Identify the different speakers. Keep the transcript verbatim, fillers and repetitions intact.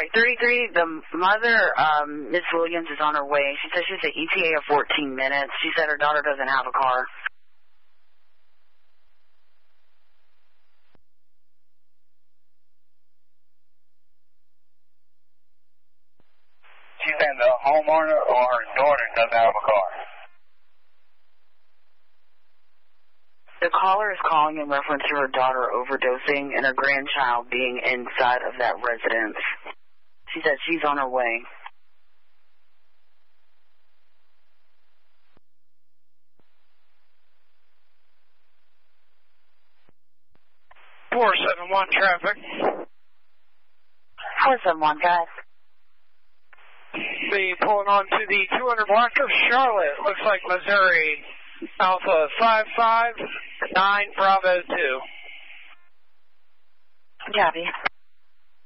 Speaker 1: sorry, three three, the mother, um, Miss Williams, is on her way. She says she's at E T A of fourteen minutes. She said her daughter doesn't have a car.
Speaker 2: She's saying the homeowner or her daughter doesn't have a car.
Speaker 1: The caller is calling in reference to her daughter overdosing and her grandchild being inside of that residence. She said she's on her way.
Speaker 3: four seven one traffic.
Speaker 1: four seven one, guys.
Speaker 3: Be pulling on to the two hundred block of Charlotte. Looks like Missouri. Alpha five five nine Bravo two.
Speaker 1: Copy.